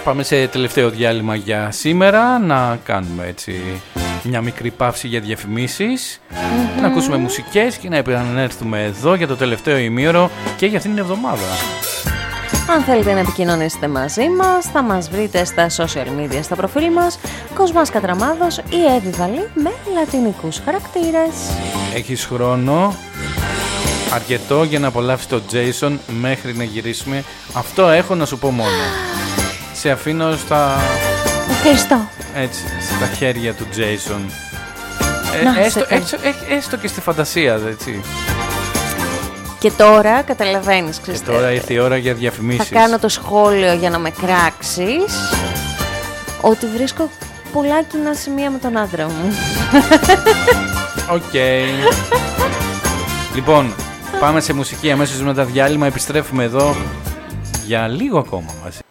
Πάμε σε τελευταίο διάλειμμα για σήμερα. Να κάνουμε έτσι μια μικρή παύση για διαφημίσεις, να ακούσουμε μουσικές και να επανέλθουμε εδώ για το τελευταίο ημίωρο και για αυτήν την εβδομάδα. Αν θέλετε να επικοινωνήσετε μαζί μας, θα μας βρείτε στα social media, στα προφίλ μας Κοσμάς Κατραμάδος ή Εύη Βαλή με λατινικούς χαρακτήρες. Έχεις χρόνο αρκετό για να απολαύσεις το Jason μέχρι να γυρίσουμε. Αυτό έχω να σου πω μόνο. Σε αφήνω στα... Ευχαριστώ. Έτσι, στα χέρια του Jason. Έστω και στη φαντασία, έτσι. Και τώρα καταλαβαίνεις, Και τώρα ήρθε η ώρα για διαφημίσεις. Θα κάνω το σχόλιο για να με κράξεις ότι βρίσκω πολλά κοινά σημεία με τον άντρα μου. Οκ. Λοιπόν, πάμε σε μουσική αμέσως μετά διάλειμμα. Επιστρέφουμε εδώ για λίγο ακόμα μαζί.